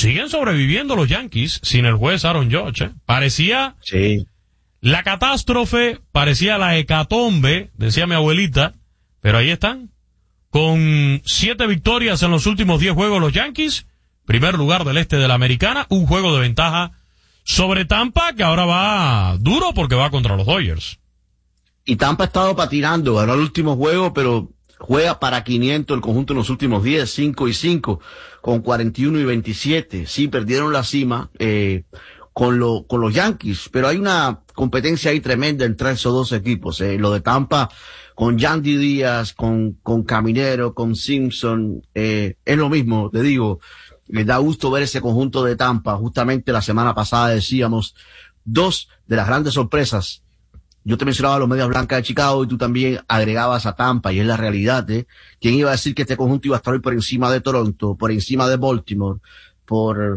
siguen sobreviviendo los Yankees sin el juez Aaron Judge. Parecía la catástrofe, parecía la hecatombe, decía mi abuelita, pero ahí están. Con 7 victorias en los últimos 10 juegos los Yankees, primer lugar del este de la Americana, un juego de ventaja sobre Tampa, que ahora va duro porque va contra los Dodgers. Y Tampa ha estado patinando, ganó el último juego, pero juega para 500 el conjunto en los últimos 10, 5-5, con 41-27. Sí, perdieron la cima, con los Yankees, pero hay una competencia ahí tremenda entre esos dos equipos, lo de Tampa, con Yandy Díaz, con Caminero, con Simpson, es lo mismo, te digo, me da gusto ver ese conjunto de Tampa. Justamente la semana pasada decíamos, 2 de las grandes sorpresas. Yo te mencionaba a los Medias Blancas de Chicago y tú también agregabas a Tampa, y es la realidad, ¿Quién iba a decir que este conjunto iba a estar hoy por encima de Toronto, por encima de Baltimore, por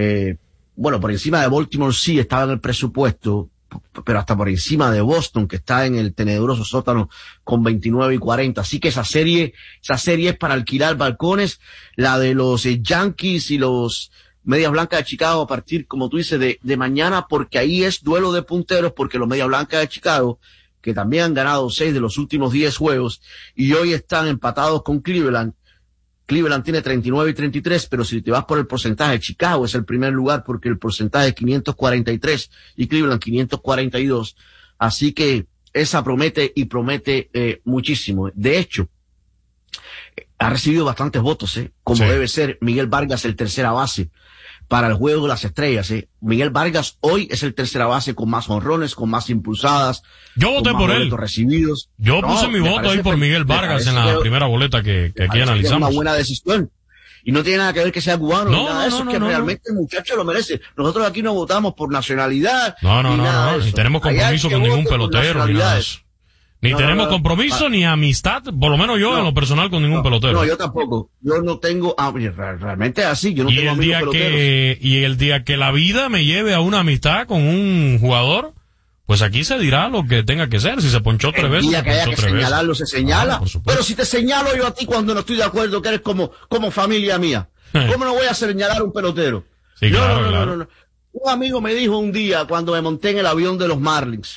encima de Baltimore sí estaba en el presupuesto, pero hasta por encima de Boston, que está en el tenebroso sótano con 29-40. Así que esa serie es para alquilar balcones. La de los Yankees y los Medias Blancas de Chicago a partir, como tú dices, de mañana, porque ahí es duelo de punteros, porque los Medias Blancas de Chicago, que también han ganado 6 de los últimos 10 juegos, y hoy están empatados con Cleveland. Cleveland tiene 39-33, pero si te vas por el porcentaje, Chicago es el primer lugar porque el porcentaje es 543 y Cleveland 542. Así que esa promete muchísimo. De hecho, ha recibido bastantes votos, como debe ser. Miguel Vargas, el tercera base para el Juego de las Estrellas, Miguel Vargas hoy es el tercera base con más jonrones, con más impulsadas. Yo voté por él. Recibidos. Yo puse mi voto ahí por Miguel Vargas en la primera boleta que aquí analizamos. Es una buena decisión. Y no tiene nada que ver que sea cubano ni nada de eso, que realmente el muchacho lo merece. Nosotros aquí no votamos por nacionalidad. No, ni tenemos compromiso con ningún pelotero, ni nada de eso. Ni tenemos compromiso, ni amistad, por lo menos yo en lo personal con ningún pelotero. No, yo tampoco. Yo no tengo, realmente es así, yo no tengo amigos peloteros. Y el día que la vida me lleve a una amistad con un jugador, pues aquí se dirá lo que tenga que ser. Si se ponchó 3 veces, el día que haya que señalarlo, se señala. Pero si te señalo yo a ti cuando no estoy de acuerdo, que eres como familia mía, ¿cómo no voy a señalar a un pelotero? Sí, No. Un amigo me dijo un día, cuando me monté en el avión de los Marlins,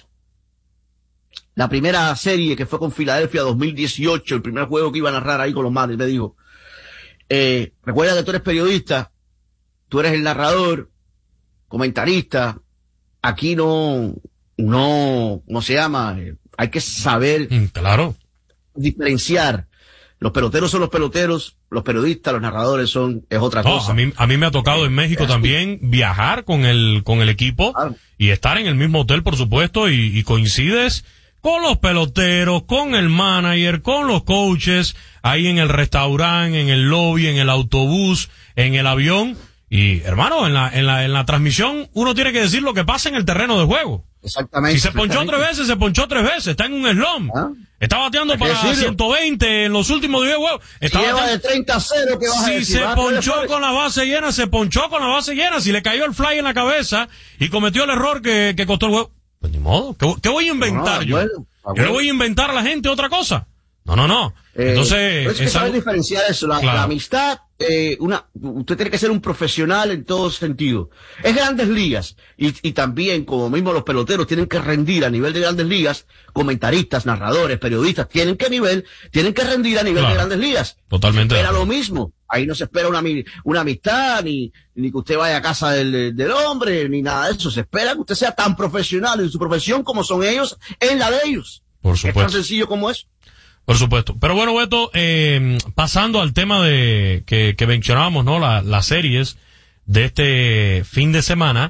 la primera serie que fue con Filadelfia 2018, el primer juego que iba a narrar ahí con los Marlins, me dijo, recuerda que tú eres periodista, tú eres el narrador, comentarista, aquí no se llama, hay que saber diferenciar. Los peloteros son los peloteros, los periodistas, los narradores es otra cosa. A mí me ha tocado en México también viajar con el equipo y estar en el mismo hotel, por supuesto, y coincides con los peloteros, con el manager, con los coaches, ahí en el restaurante, en el lobby, en el autobús, en el avión. Y, hermano, en la transmisión uno tiene que decir lo que pasa en el terreno de juego. Exactamente. Si se ponchó 3 veces, se ponchó 3 veces. Está en un slump. Está bateando para 120 en los últimos 10 juegos. Si lleva de 30-0, ¿qué vas a decir? Si se ponchó con la base llena, se ponchó con la base llena. Si le cayó el fly en la cabeza y cometió el error que costó el juego. Pues ni modo. ¿Qué voy a inventar yo? ¿Yo le voy a inventar a la gente otra cosa? No. Entonces, es que saber diferenciar eso. La amistad, usted tiene que ser un profesional en todo sentido. Es Grandes Ligas. Y también, como mismo los peloteros tienen que rendir a nivel de Grandes Ligas, comentaristas, narradores, periodistas, tienen que rendir a nivel de Grandes Ligas. Totalmente. Se espera lo mismo. Ahí no se espera una amistad, ni que usted vaya a casa del hombre, ni nada de eso. Se espera que usted sea tan profesional en su profesión como son ellos en la de ellos. Por supuesto. Es tan sencillo como eso. Por supuesto. Pero bueno, Beto, pasando al tema de que mencionábamos, ¿no? Las series de este fin de semana,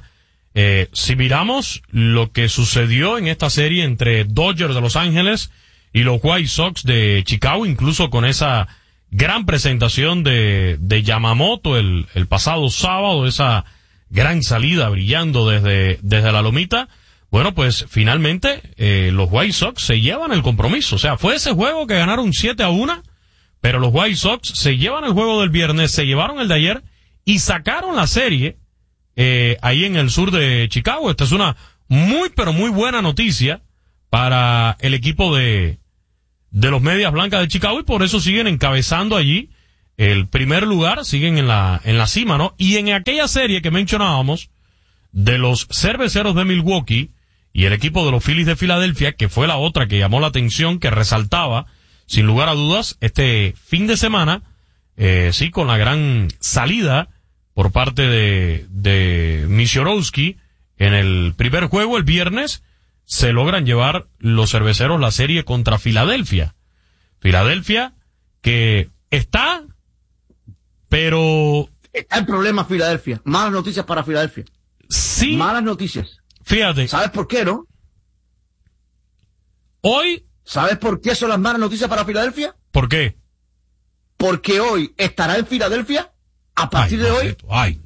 si miramos lo que sucedió en esta serie entre Dodgers de Los Ángeles y los White Sox de Chicago, incluso con esa gran presentación de Yamamoto el pasado sábado, esa gran salida brillando desde la lomita. Bueno, pues finalmente los White Sox se llevan el compromiso. O sea, fue ese juego que ganaron 7-1, pero los White Sox se llevan el juego del viernes, se llevaron el de ayer y sacaron la serie ahí en el sur de Chicago. Esta es una muy, pero muy buena noticia para el equipo de los Medias Blancas de Chicago y por eso siguen encabezando allí el primer lugar, siguen en la cima, ¿no? Y en aquella serie que mencionábamos, de los Cerveceros de Milwaukee y el equipo de los Phillies de Filadelfia, que fue la otra que llamó la atención, que resaltaba, sin lugar a dudas, este fin de semana, sí, con la gran salida por parte de Misiorowski en el primer juego el viernes, se logran llevar los Cerveceros la serie contra Filadelfia. Filadelfia que está, pero... Está en problemas Filadelfia. Malas noticias para Filadelfia. Sí. Malas noticias. Fíjate. ¿Sabes por qué, no? Hoy... ¿Sabes por qué son las malas noticias para Filadelfia? ¿Por qué? Porque hoy estará en Filadelfia, a partir de hoy,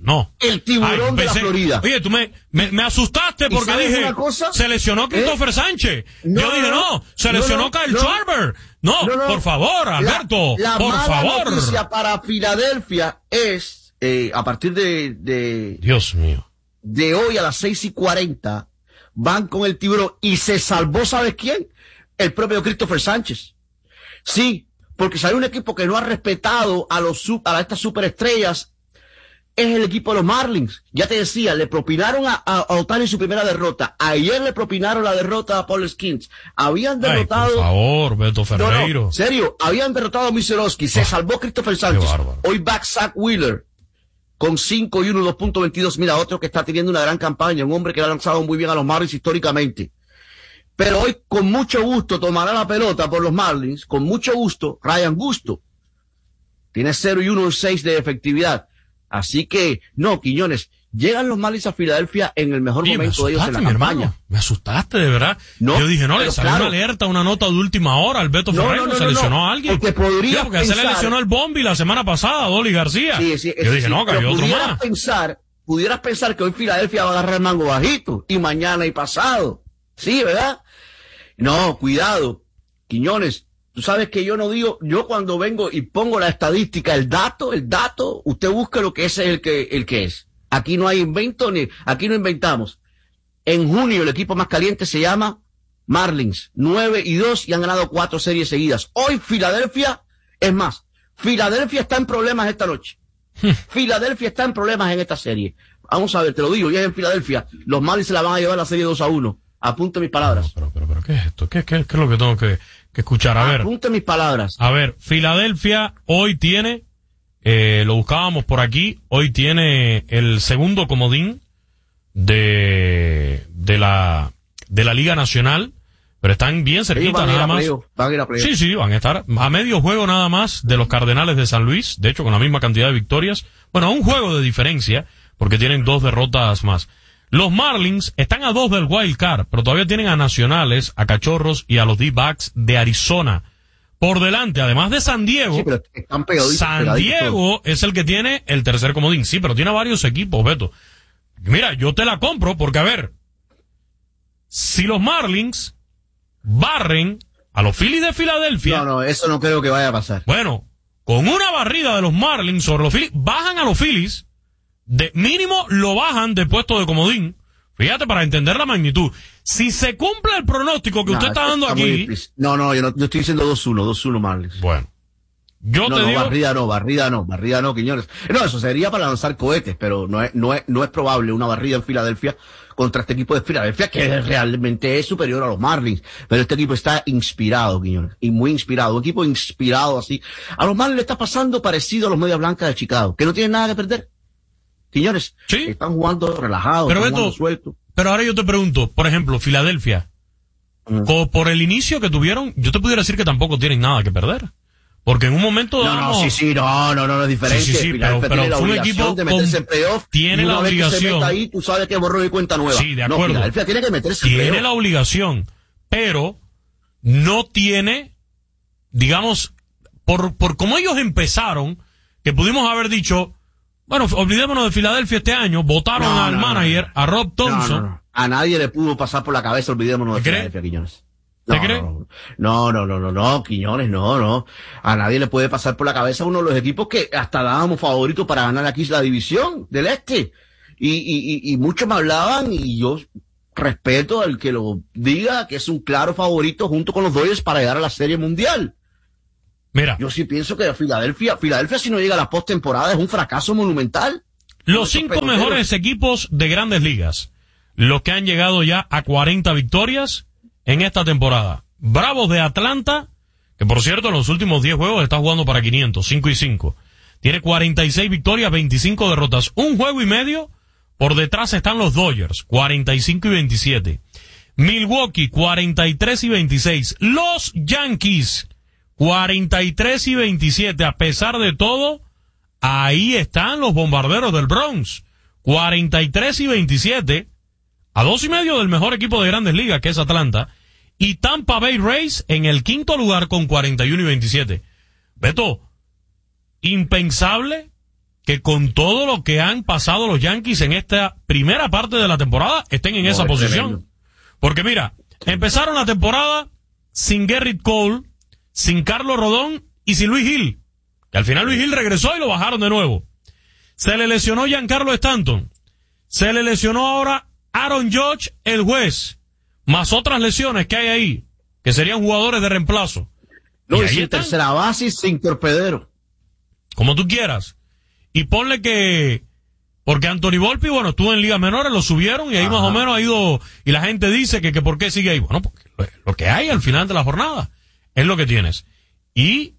el tiburón de la Florida. Oye, tú me asustaste porque dije, se lesionó Christopher Sánchez. Yo dije, se lesionó Kyle Schwarber. No, por favor, Alberto, por favor. La noticia para Filadelfia es, a partir de Dios mío, de hoy a las 6:40, van con el tiburón y se salvó, ¿sabes quién? El propio Christopher Sánchez. Sí, porque si hay un equipo que no ha respetado a estas superestrellas, es el equipo de los Marlins. Ya te decía, le propinaron a Ohtani su primera derrota. Ayer le propinaron la derrota a Paul Skeens. Habían derrotado... Ay, por favor, Beto Ferreiro. No, serio, habían derrotado a Misiorowski. Se salvó Christopher Sánchez. Hoy back Zach Wheeler con 5-1, 2.22. Mira, otro que está teniendo una gran campaña, un hombre que ha lanzado muy bien a los Marlins históricamente. Pero hoy, con mucho gusto, tomará la pelota por los Marlins, con mucho gusto, Ryan Busto. Tiene 0-1-6 de efectividad. Así que, no, Quiñones, llegan los Marlins a Filadelfia en el mejor momento de ellos en la campaña. Hermano, me asustaste, de verdad. No, yo dije, le salió una alerta, una nota de última hora al Beto Ferreiro, se lesionó a alguien. Porque podría porque se le lesionó el Bombi la semana pasada, a Dolly García. Sí, yo dije, no, cayó otro más. Pudieras pensar que hoy Filadelfia va a agarrar el mango bajito, y mañana y pasado. Sí, ¿verdad? No, cuidado, Quiñones, tú sabes que yo no digo, yo cuando vengo y pongo la estadística, el dato, usted busca lo que es el que es. Aquí no hay invento, aquí no inventamos. En junio el equipo más caliente se llama Marlins, 9-2 y han ganado 4 series seguidas. Hoy Filadelfia, es más, Filadelfia está en problemas esta noche. Filadelfia está en problemas en esta serie. Vamos a ver, te lo digo, ya en Filadelfia, los Marlins se la van a llevar la serie 2-1. Apunte mis palabras. Pero, ¿qué es esto? ¿Qué es lo que tengo que escuchar? A ver. Apunte mis palabras. A ver, Filadelfia hoy tiene, lo buscábamos por aquí, hoy tiene el segundo comodín de la Liga Nacional, pero están bien cerquita nada más. Van a ir a playoff. Sí, van a estar a medio juego nada más de los Cardenales de San Luis, de hecho con la misma cantidad de victorias. Bueno, a un juego de diferencia, porque tienen 2 derrotas más. Los Marlins están a 2 del Wild Card, pero todavía tienen a Nacionales, a Cachorros y a los D-Backs de Arizona. Por delante, además de San Diego, sí, pero están San Diego es el que tiene el tercer comodín. Sí, pero tiene varios equipos, Beto. Mira, yo te la compro porque, a ver, si los Marlins barren a los Phillies de Filadelfia... No, eso no creo que vaya a pasar. Bueno, con una barrida de los Marlins sobre los Phillies, bajan a los Phillies... De mínimo lo bajan de puesto de comodín. Fíjate, para entender la magnitud. Si se cumple el pronóstico que usted está dando aquí... No, yo estoy diciendo 2-1 Marlins. Bueno. Yo te digo... Barrida no, Quiñones. No, eso sería para lanzar cohetes, pero no es probable una barrida en Filadelfia contra este equipo de Filadelfia, que realmente es superior a los Marlins. Pero este equipo está inspirado, Quiñones, y muy inspirado. Un equipo inspirado así. A los Marlins le está pasando parecido a los Medias Blancas de Chicago, que no tienen nada que perder. Señores, ¿sí? Están jugando relajados, pero están jugando sueltos. Pero ahora yo te pregunto, por ejemplo, Filadelfia, por el inicio que tuvieron, yo te pudiera decir que tampoco tienen nada que perder. Porque en un momento dado... No, es diferente. Sí, pero fue un equipo de meterse en playoff, tiene la obligación. Vez que se meta ahí, tú sabes que borró y cuenta nueva. Sí, de acuerdo. Filadelfia tiene que meterse en playoff. Tiene la obligación, pero no tiene, digamos, por cómo ellos empezaron, que pudimos haber dicho... Bueno, olvidémonos de Filadelfia este año, votaron al manager, a Rob Thompson. No. A nadie le pudo pasar por la cabeza, olvidémonos de Filadelfia, Quiñones. ¿Te crees? No, Quiñones, no. A nadie le puede pasar por la cabeza uno de los equipos que hasta dábamos favoritos para ganar aquí la división del este. Y muchos me hablaban y yo respeto al que lo diga, que es un claro favorito junto con los Dodgers para llegar a la Serie Mundial. Mira, yo sí pienso que Filadelfia si no llega a la postemporada es un fracaso monumental. Los 5 mejores equipos de Grandes Ligas, los que han llegado ya a 40 victorias en esta temporada. Bravos de Atlanta, que por cierto en los últimos 10 juegos está jugando para 500, 5-5. Tiene 46 victorias, 25 derrotas, un juego y medio. Por detrás están los Dodgers, 45-27. Milwaukee, 43-26. Los Yankees, 43-27. A pesar de todo, ahí están los Bombarderos del Bronx, 43-27. A 2.5 del mejor equipo de Grandes Ligas, que es Atlanta. Y Tampa Bay Rays en el quinto lugar con 41-27. Beto, impensable que con todo lo que han pasado los Yankees en esta primera parte de la temporada estén en esa posición. Tremendo. Porque mira, empezaron la temporada sin Gerrit Cole, sin Carlos Rodón y sin Luis Gil. Que al final Luis Gil regresó y lo bajaron de nuevo. Se le lesionó Giancarlo Stanton. Se le lesionó ahora Aaron Judge, el juez. Más otras lesiones que hay ahí, que serían jugadores de reemplazo. No, y sin tercera base, sin torpedero. Como tú quieras. Y ponle que, porque Anthony Volpi, bueno, estuvo en ligas menores, lo subieron y ahí más o menos ha ido, y la gente dice que por qué sigue ahí. Bueno, porque lo que hay al final de la jornada es lo que tienes. Y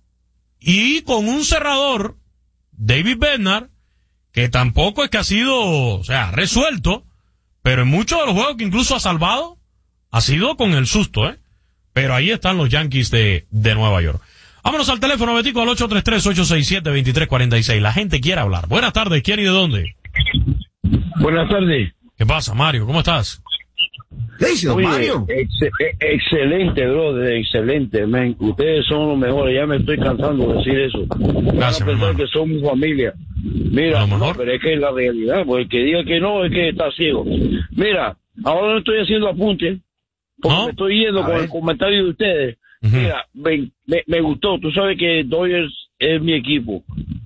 con un cerrador, David Bednar, que tampoco es que ha sido, o sea, resuelto, pero en muchos de los juegos que incluso ha salvado, ha sido con el susto, Pero ahí están los Yankees de Nueva York. Vámonos al teléfono, Betico, al 833-867-2346. La gente quiere hablar. Buenas tardes, ¿quién y de dónde? Buenas tardes. ¿Qué pasa, Mario? ¿Cómo estás? ¿Qué dice, don Mario? Excelente, brother, excelente, man. Ustedes son los mejores, ya me estoy cansando de decir eso. Gracias, van a pensar hermano. que somos familia. Mira, no, pero es que es la realidad, porque el que diga que no es que está ciego. Mira, ahora no estoy haciendo apuntes, porque me estoy yendo con el comentario de ustedes. Mira, me gustó, tú sabes que Dodgers es mi equipo,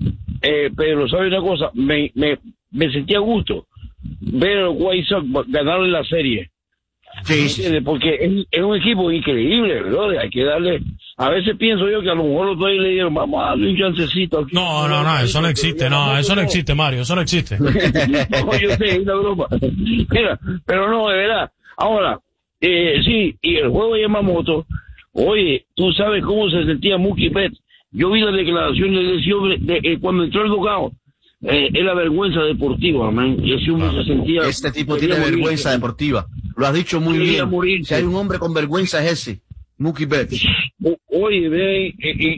pero ¿sabes una cosa? Me sentí a gusto ver a los White Sox ganarle la serie. Sí. Porque es un equipo increíble, ¿verdad? Hay que darle, a veces pienso yo que a lo mejor los Dodgers le dieron, vamos a darle un chancecito aquí. No, eso no existe, eso no existe, Mario, eso no existe. No, yo sé, es una broma. Mira, pero no, de verdad. Ahora, sí, y el juego de Yamamoto, oye, tú sabes cómo se sentía Mookie Betts. Yo vi la declaración de ese hombre cuando entró el dugout. Es la vergüenza deportiva, man. Ese hombre se sentía... Este tipo tiene vergüenza deportiva. Lo has dicho muy bien. Si hay un hombre con vergüenza es ese, Mookie Betts. Oye, ve,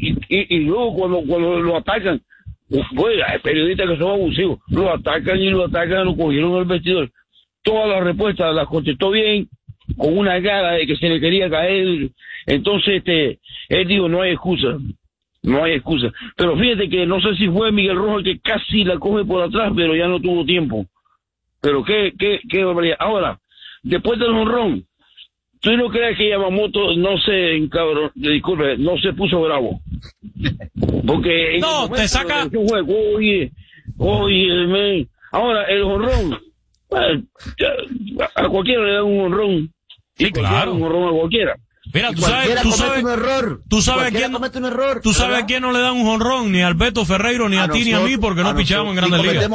y luego cuando lo atacan, oye, hay periodistas que son abusivos, lo atacan, lo cogieron al vestidor. Todas las respuestas las contestó bien, con una cara de que se le quería caer. Entonces, él dijo, no hay excusa. Pero fíjate que no sé si fue Miguel Rojo el que casi la coge por atrás, pero ya no tuvo tiempo. Pero qué barbaridad. Ahora, después del jonrón, ¿tú no crees que Yamamoto no se puso bravo? Porque no, te saca... Oye, man. Ahora, el jonrón, a cualquiera le dan un jonrón. Sí, claro. Un jonrón a cualquiera. Mira, tú sabes a quién no le dan un jonrón, ni a Alberto Ferreiro, ni a ti, ni a mí, porque no pichamos en Grandes Ligas.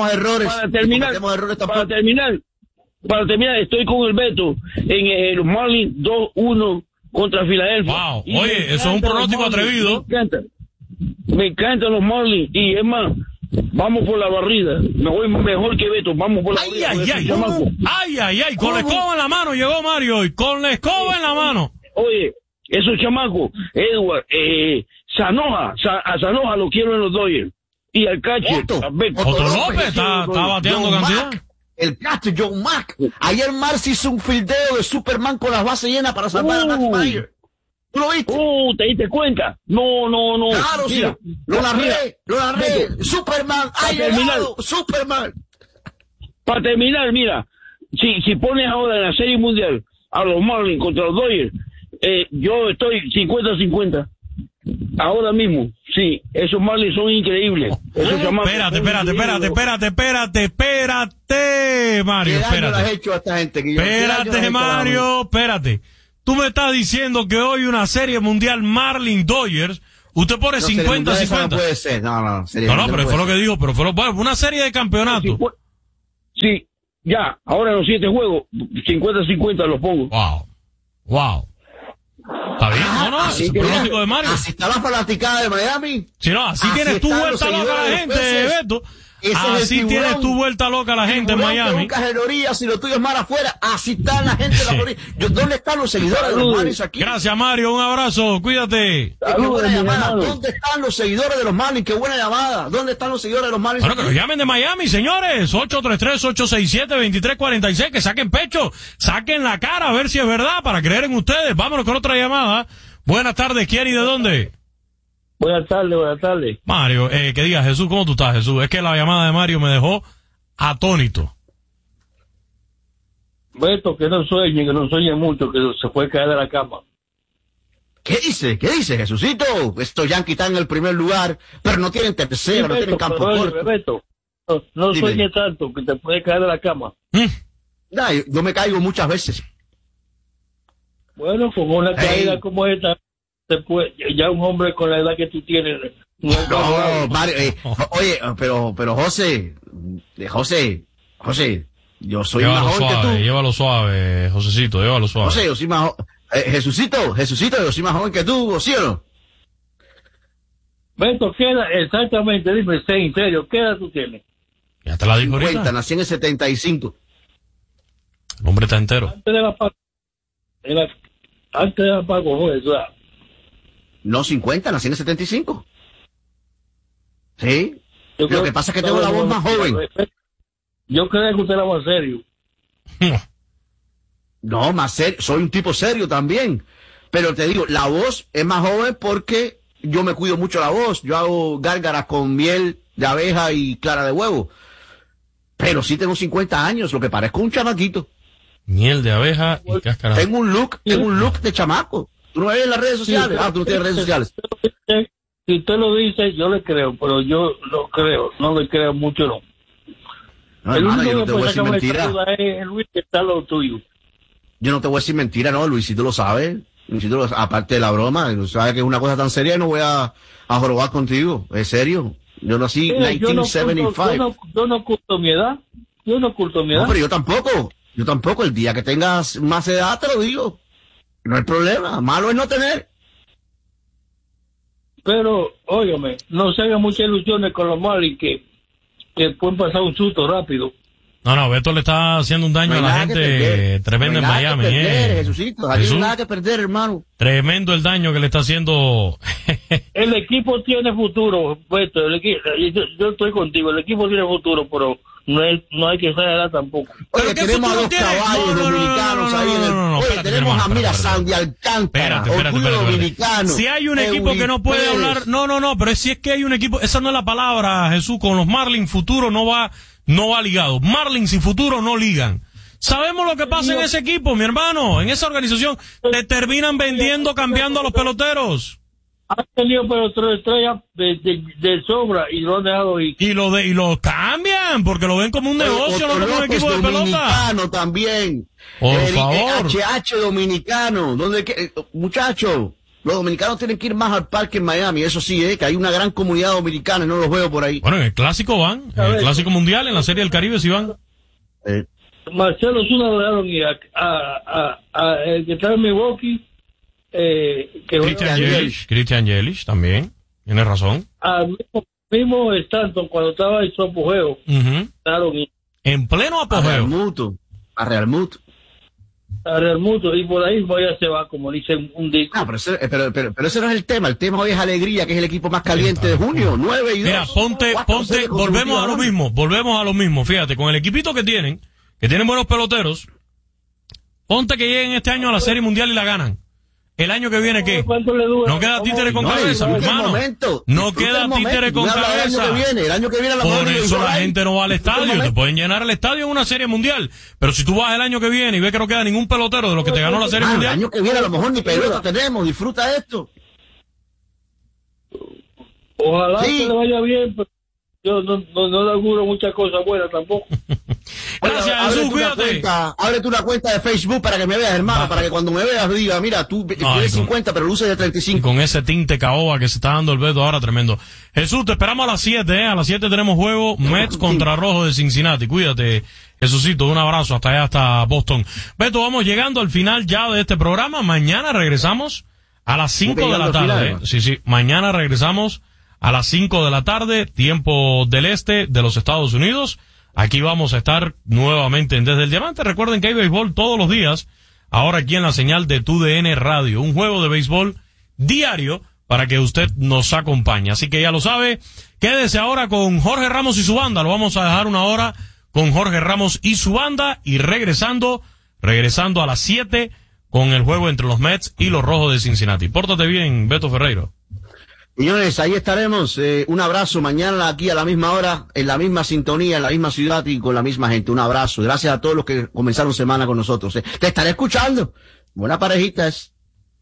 Para terminar, estoy con el Beto en el Marlins 2-1 contra Filadelfia. Wow, oye, eso es un pronóstico atrevido. Me encantan los Marlins, y es más, vamos por la barrida. Me voy mejor que Beto, vamos por la barrida. Ay, con la escoba en la mano llegó Mario hoy, con la escoba en la mano. Oye, esos chamacos, Edward, a Sanoja lo quiero en los Dodgers. Y al catcher, Otto López está bateando cantidad. El catcher, John Mack. Ayer Marcy hizo un fildeo de Superman con las bases llenas para salvar a Max Meyer. ¿Tú lo viste? ¿Te diste cuenta? No. Claro, mira, sí. Lo narré. Superman, ha llegado, Superman. Para terminar, mira, si pones ahora en la Serie Mundial a los Marlins contra los Dodgers, yo estoy 50-50. Ahora mismo, sí, esos Marlins son increíbles. Espérate, Mario, espérate, Mario, espérate. Tú me estás diciendo que hoy una serie mundial Marlins Dodgers, Usted pone No, 50, Serie Mundial, eso 50. no puede ser, no. No, pero fue lo que dijo, pero fue una serie de campeonatos. Sí, ya, ahora en los 7 juegos, 50-50 los pongo. Wow. Está bien, no, ese es el pronóstico de Mario. Así está la fanaticada de Miami. Si no, así tienes tu vuelta loca a la gente, Beto. Así tienes tu vuelta loca a la gente en Miami. Si lo tuyo es mar afuera, así está la gente de la Florida. ¿Dónde están los seguidores de los Marlins aquí? Gracias, Mario, un abrazo, cuídate. Qué buena llamada. ¿Dónde están los seguidores de los Marlins? Qué buena llamada. ¿Dónde están los seguidores de los Marlins? Bueno, que nos llamen de Miami, señores. 833-867-2346. Que saquen pecho, saquen la cara a ver si es verdad para creer en ustedes. Vámonos con otra llamada. Buenas tardes, ¿quién y de dónde? Buenas tardes. Mario, que diga, Jesús, ¿cómo tú estás, Jesús? Es que la llamada de Mario me dejó atónito. Beto, que no sueñe mucho, que se puede caer de la cama. ¿Qué dice, Jesucito? Estos Yankees están en el primer lugar, pero no tienen tercera, no tienen campo corto. Beto, no sueñe tanto, que te puede caer de la cama. Yo me caigo muchas veces. Bueno, con una caída como esta, ya un hombre con la edad que tú tienes. No, Mario, oye, pero José, yo soy más joven que tú. Llévalo suave, Josecito, llévalo suave. José, yo soy más Jesucito, yo soy más joven que tú, ¿sí o no? Beto, ¿qué edad? Exactamente, dime, en serio, ¿qué edad tú tienes? Ya te la digo 50, ahorita. nací en el 75. El hombre está entero. Antes de la Paco, joder, No, 50, nací en el 75. ¿Sí? Lo que pasa es que tengo la voz más joven. Yo creo que usted era más serio. No, más serio, soy un tipo serio también. Pero te digo, la voz es más joven porque yo me cuido mucho la voz. Yo hago gárgaras con miel de abeja y clara de huevo. Pero sí tengo 50 años, lo que parezco un chamaquito. Miel de abeja y cáscara. Tengo un look de chamaco. ¿Tú no me ves en las redes sociales? Tú no tienes redes sociales. Si usted lo dice, yo le creo, pero yo no le creo mucho, no. No, hermano, yo no te voy a decir mentira. Es Luis, que está lo tuyo. Yo no te voy a decir mentira, no, Luisito lo sabe. Aparte de la broma, sabes que es una cosa tan seria y no voy a jorobar contigo. Es serio. Yo nací en 1975. Yo no oculto mi edad. No, pero yo tampoco. El día que tengas más edad te lo digo. No hay problema. Malo es no tener. Pero, óigame, no se hagan muchas ilusiones con los Marlins que pueden pasar un susto rápido. No, Beto le está haciendo un daño a la gente tremendo en Miami. Jesucito, aquí no hay nada que perder, hermano. Tremendo el daño que le está haciendo. El equipo tiene futuro, Beto. Yo estoy contigo. El equipo tiene futuro, pero no hay que exagerar tampoco. Oye, tenemos a dos caballos dominicanos ahí. Oye, tenemos a Mira Sandy Alcántara, orgullo dominicano. Si hay un equipo que no puede hablar, pero si es que hay un equipo, esa no es la palabra, Jesús, con los Marlins futuro no va ligado. Marlins y futuro no ligan. Sabemos lo que pasa en ese equipo, mi hermano, en esa organización. Te terminan vendiendo, cambiando a los peloteros. Han tenido peloteros estrellas de sobra y lo han dejado ir. Y lo cambian, porque lo ven como un negocio, no como un equipo de pelota. Dominicano también. Por favor. HH dominicano. Muchachos, los dominicanos tienen que ir más al parque en Miami. Eso sí, que hay una gran comunidad dominicana y no los veo por ahí. Bueno, en el clásico van, en el clásico mundial, en la Serie del Caribe sí van. Marcelo Zuna lo dejaron ir a el que está en Milwaukee. Christian Yelich también, tiene razón. Al mismo Stanton, cuando estaba en su apogeo, en pleno apogeo. A Real Muto, y por ahí ya se va, como dicen un disco. No, pero ese no es el tema. El tema hoy es Alegría, que es el equipo más caliente de junio, 9 y 2. Mira, ponte, volvemos a lo mismo, fíjate, con el equipito que tienen buenos peloteros, ponte que lleguen este año a la Serie Mundial y la ganan. ¿El año que viene qué? No queda títere con cabeza, mi hermano. No queda títere con cabeza. El año que viene por eso la gente no va al estadio. Te pueden llenar el estadio en una Serie Mundial. Pero si tú vas el año que viene y ves que no queda ningún pelotero de los que te ganó la Serie Mundial. El año que viene a lo mejor ni pelota tenemos. Disfruta esto. Ojalá que le vaya bien, pero yo no le auguro muchas cosas buenas tampoco. No, Gracias, Jesús, cuídate. Ábrete una cuenta de Facebook para que me veas, hermano, para que cuando me veas diga, mira, tú tienes 50, pero luces de 35. Y con ese tinte caoba que se está dando el Beto ahora, tremendo. Jesús, te esperamos a las 7, A las 7 tenemos juego Mets contra Rojos de Cincinnati. Cuídate, Jesucito, un abrazo hasta allá, hasta Boston. Beto, vamos llegando al final ya de este programa. Mañana regresamos a las 5 de la tarde. Sí, mañana regresamos a las 5 de la tarde, tiempo del este de los Estados Unidos. Aquí vamos a estar nuevamente en Desde el Diamante. Recuerden que hay béisbol todos los días, ahora aquí en la señal de TUDN Radio. Un juego de béisbol diario para que usted nos acompañe. Así que ya lo sabe, quédese ahora con Jorge Ramos y su banda. Lo vamos a dejar una hora con Jorge Ramos y su banda y regresando a las 7 con el juego entre los Mets y los Rojos de Cincinnati. Pórtate bien, Beto Ferreiro. Señores, ahí estaremos. Un abrazo mañana aquí a la misma hora, en la misma sintonía, en la misma ciudad y con la misma gente. Un abrazo. Gracias a todos los que comenzaron semana con nosotros. Te estaré escuchando. Buena parejita es.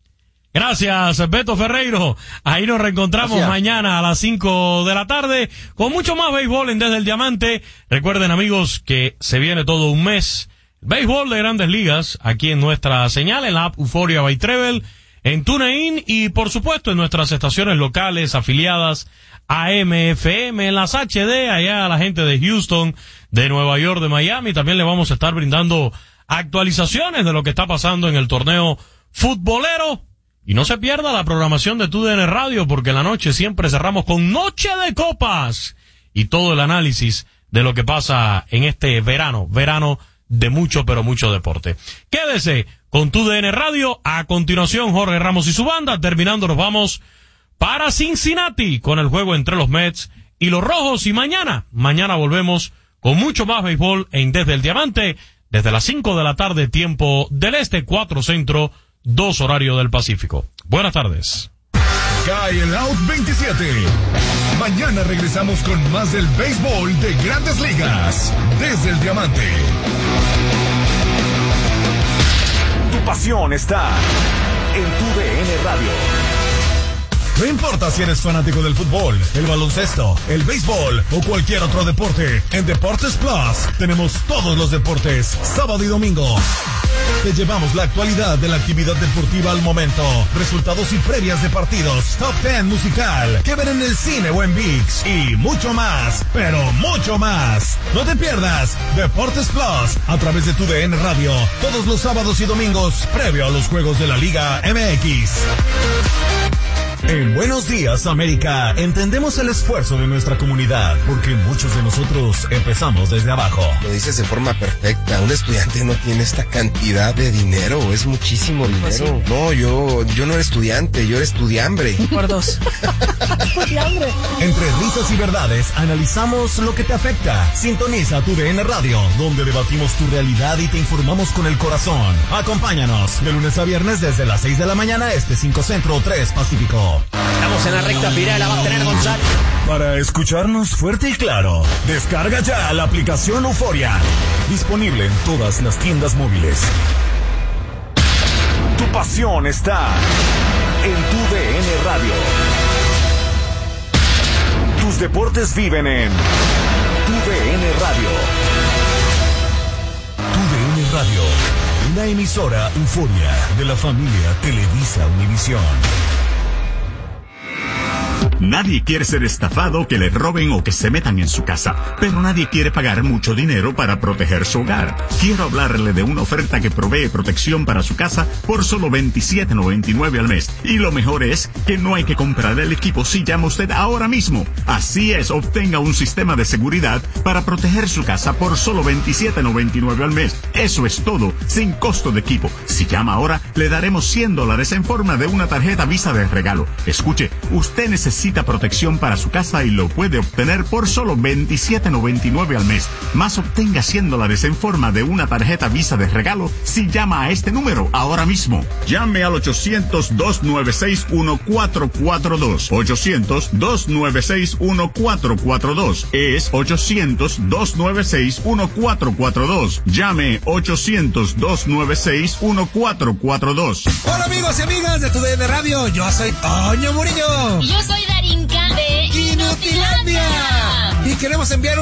Gracias, Beto Ferreiro. Ahí nos reencontramos mañana a las 5 de la tarde con mucho más béisbol en Desde el Diamante. Recuerden, amigos, que se viene todo un mes. Béisbol de Grandes Ligas aquí en nuestra señal, en la app Euphoria by Treble, en TuneIn y, por supuesto, en nuestras estaciones locales afiliadas a AM/FM, en las HD, allá a la gente de Houston, de Nueva York, de Miami. También le vamos a estar brindando actualizaciones de lo que está pasando en el torneo futbolero. Y no se pierda la programación de TUDN Radio, porque en la noche siempre cerramos con Noche de Copas y todo el análisis de lo que pasa en este verano de mucho, pero mucho deporte. Quédese con TUDN Radio. A continuación, Jorge Ramos y su banda. Terminando, nos vamos para Cincinnati con el juego entre los Mets y los Rojos. Y mañana volvemos con mucho más béisbol en Desde el Diamante, desde las 5 de la tarde, tiempo del este, 4 centro, 2 horario del Pacífico. Buenas tardes. Cae el Out 27. Mañana regresamos con más del béisbol de Grandes Ligas. Desde el Diamante. Tu pasión está en TUDN Radio. No importa si eres fanático del fútbol, el baloncesto, el béisbol o cualquier otro deporte, en Deportes Plus tenemos todos los deportes, sábado y domingo. Te llevamos la actualidad de la actividad deportiva al momento, resultados y previas de partidos, top 10 musical, que ver en el cine o en ViX y mucho más, pero mucho más. No te pierdas Deportes Plus a través de TUDN Radio, todos los sábados y domingos, previo a los juegos de la Liga MX. En Buenos Días, América, entendemos el esfuerzo de nuestra comunidad, porque muchos de nosotros empezamos desde abajo. Lo dices de forma perfecta. Un estudiante no tiene esta cantidad de dinero, es muchísimo dinero. ¿Sí? No, yo no era estudiante, yo era estudiambre. Por 2. Estudiambre. Entre risas y verdades, analizamos lo que te afecta. Sintoniza TUDN Radio, donde debatimos tu realidad y te informamos con el corazón. Acompáñanos de lunes a viernes desde las 6 de la mañana, 5 Centro, 3 Pacífico. Estamos en la recta final, la va a tener González. Para escucharnos fuerte y claro, descarga ya la aplicación Euphoria. Disponible en todas las tiendas móviles. Tu pasión está en TUDN Radio. Tus deportes viven en TUDN Radio. TUDN Radio, una emisora Euphoria de la familia Televisa Univisión. Nadie quiere ser estafado, que le roben o que se metan en su casa, pero nadie quiere pagar mucho dinero para proteger su hogar. Quiero hablarle de una oferta que provee protección para su casa por solo $27.99 al mes. Y lo mejor es que no hay que comprar el equipo si llama usted ahora mismo. Así es, obtenga un sistema de seguridad para proteger su casa por solo $27.99 al mes. Eso es todo, sin costo de equipo. Si llama ahora, le daremos $100 en forma de una tarjeta Visa de regalo. Escuche, usted necesita protección para su casa y lo puede obtener por solo $27.99 al mes. Más, obtenga $100 en forma de una tarjeta Visa de regalo si llama a este número ahora mismo. Llame al 800-296-1442. 800-296-1442. Es 800-296-1442. Llame 800-296-1442. Hola amigos y amigas de TUDN Radio, yo soy Toño Murillo. Y yo soy Darinka de Inutilandia. Y queremos enviar